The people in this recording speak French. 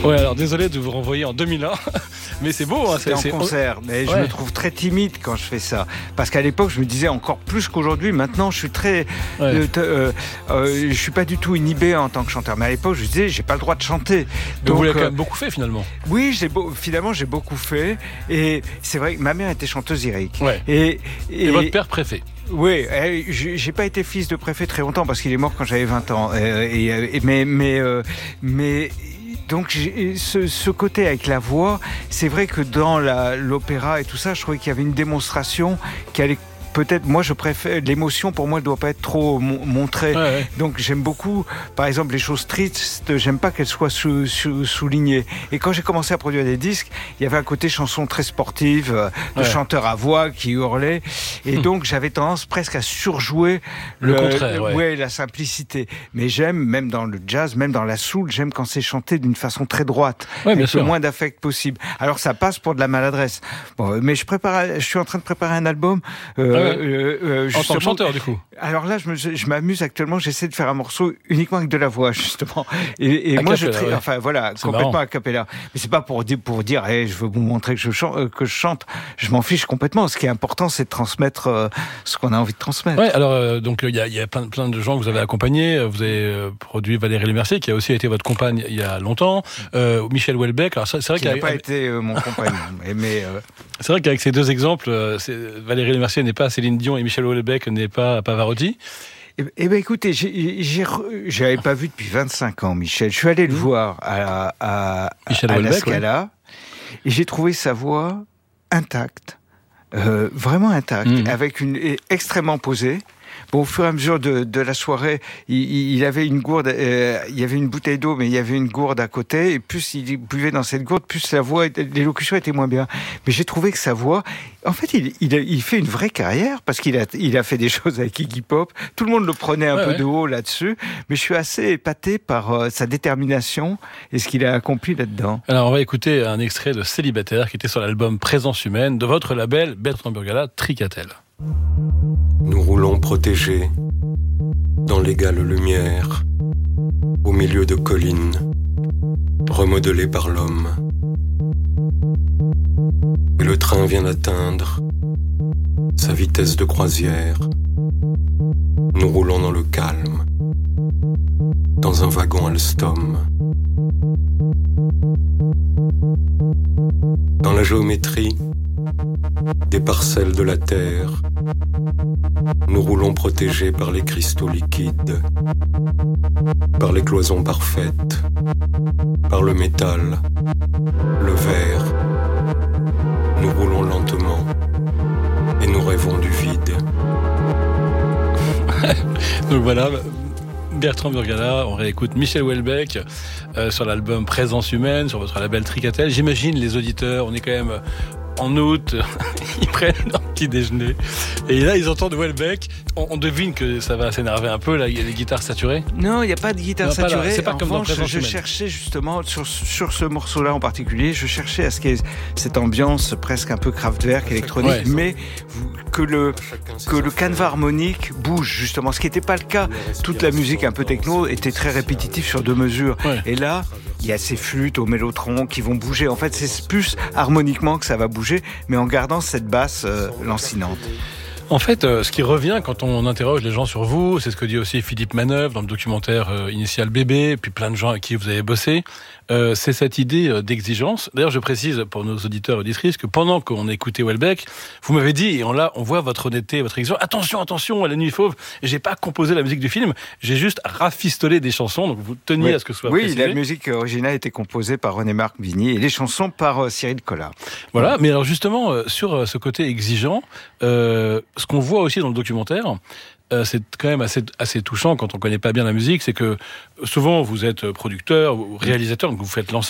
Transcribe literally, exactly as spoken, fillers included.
Ouais, alors désolé de vous renvoyer en deux mille un, mais c'est beau. Hein, c'est, c'est en concert, mais ouais. Je me trouve très timide quand je fais ça. Parce qu'à l'époque, je me disais encore plus qu'aujourd'hui. Maintenant, je suis très... Ouais. Euh, euh, euh, je suis pas du tout inhibé en tant que chanteur. Mais à l'époque, je disais, j'ai pas le droit de chanter. Mais donc, vous l'avez quand même beaucoup fait, finalement. Oui, j'ai beau, finalement, j'ai beaucoup fait. Et c'est vrai que ma mère était chanteuse lyrique. Ouais. Et, et, et votre père préfet. Oui, j'ai pas été fils de préfet très longtemps parce qu'il est mort quand j'avais vingt ans. Et, et, mais, mais, euh, mais donc ce, ce côté avec la voix, c'est vrai que dans la, l'opéra et tout ça, je trouvais qu'il y avait une démonstration qui allait peut-être, moi je préfère, l'émotion pour moi ne doit pas être trop montrée. Ouais, ouais. Donc j'aime beaucoup, par exemple, les choses tristes, j'aime pas qu'elles soient sou, sou, soulignées. Et quand j'ai commencé à produire des disques, il y avait un côté chanson très sportive, de ouais. chanteurs à voix qui hurlaient. Et hum. donc j'avais tendance presque à surjouer le, le contraire, ouais. ouais, la simplicité. Mais j'aime, même dans le jazz, même dans la soul, j'aime quand c'est chanté d'une façon très droite, ouais, avec sûr. le moins d'affect possible. Alors ça passe pour de la maladresse. Bon, mais je prépare, je suis en train de préparer un album. Euh, Ah ouais. Euh, euh, en tant que chanteur, du coup. Alors là, je, me, je m'amuse actuellement. J'essaie de faire un morceau uniquement avec de la voix, justement. Et, et moi, je trie, ouais. enfin voilà, c'est complètement marrant. A cappella. Mais c'est pas pour dire, pour dire, hey, je veux vous montrer que je chante, euh, que je chante. Je m'en fiche complètement. Ce qui est important, c'est de transmettre euh, ce qu'on a envie de transmettre. Ouais. Alors euh, donc il y a, y a plein, plein de gens que vous avez accompagnés. Vous avez euh, produit Valérie Lemercier, qui a aussi été votre compagne il y a longtemps. Euh, Michel Houellebecq. Alors c'est vrai qu'il n'a pas été euh, mon compagnon, mais euh... c'est vrai qu'avec ces deux exemples, euh, c'est, Valérie Lemercier n'est pas Céline Dion et Michel Houellebecq n'est pas Pavarotti. Eh, eh ben écoutez, j'ai, j'ai, je l'avais pas vu depuis vingt-cinq ans, Michel. Je suis allé le mmh. voir à, à, Michel à, à la ouais. Scala et j'ai trouvé sa voix intacte, euh, vraiment intacte, mmh. avec une extrêmement posée. Bon, au fur et à mesure de, de la soirée, il, il avait une gourde, euh, il y avait une bouteille d'eau, mais il y avait une gourde à côté, et plus il buvait dans cette gourde, plus la voix, l'élocution était moins bien. Mais j'ai trouvé que sa voix, en fait, il, il, a, il fait une vraie carrière, parce qu'il a, il a fait des choses avec Iggy Pop. Tout le monde le prenait un ouais, peu ouais. de haut là-dessus, mais je suis assez épaté par euh, sa détermination et ce qu'il a accompli là-dedans. Alors, on va écouter un extrait de Célibataire, qui était sur l'album Présence Humaine, de votre label, Bertrand Burgala, Tricatel. Nous roulons protégés dans l'égale lumière, au milieu de collines, remodelées par l'homme. Et le train vient d'atteindre sa vitesse de croisière. Nous roulons dans le calme, dans un wagon Alstom. Dans la géométrie des parcelles de la terre, nous roulons protégés par les cristaux liquides, par les cloisons parfaites, par le métal, le verre. Nous roulons lentement et nous rêvons du vide. Donc voilà, Bertrand Burgala, on réécoute Michel Houellebecq euh, sur l'album Présence Humaine, sur votre label Tricatel. J'imagine les auditeurs, on est quand même en août, ils prennent leur petit déjeuner et là ils entendent Houellebecq. On, on devine que ça va s'énerver un peu, là il y a des guitares saturées. Non, il n'y a pas de guitare non, saturée. Pas c'est pas en comme revanche, dans Présence je Humaine. cherchais justement sur, sur ce morceau-là en particulier, je cherchais à ce qu'il y ait cette ambiance presque un peu Kraftwerk électronique, ouais, mais que le que le canevas harmonique bouge justement, ce qui n'était pas le cas. Toute la musique un peu techno était très répétitive sur deux mesures. Ouais. Et là, il y a ces flûtes au mélotron qui vont bouger. En fait, c'est plus harmoniquement que ça va bouger, mais en gardant cette basse euh, lancinante. En fait, euh, ce qui revient quand on interroge les gens sur vous, c'est ce que dit aussi Philippe Manœuvre dans le documentaire euh, Initial Bébé, puis plein de gens avec qui vous avez bossé, euh, c'est cette idée euh, d'exigence. D'ailleurs, je précise pour nos auditeurs et auditrices que pendant qu'on écoutait Houellebecq, vous m'avez dit, et on, là, on voit votre honnêteté, votre exigence, attention, attention à La Nuit Fauve, j'ai pas composé la musique du film, j'ai juste rafistolé des chansons, donc vous teniez oui. à ce que ce soit oui, précisé. Oui, la musique originale était composée par René-Marc Vigny et les chansons par euh, Cyril Collard. Voilà, mais alors justement, euh, sur euh, ce côté exigeant, euh, ce qu'on voit aussi dans le documentaire, euh, c'est quand même assez, assez touchant quand on connaît pas bien la musique, c'est que souvent vous êtes producteur ou réalisateur, donc vous faites l'ensemble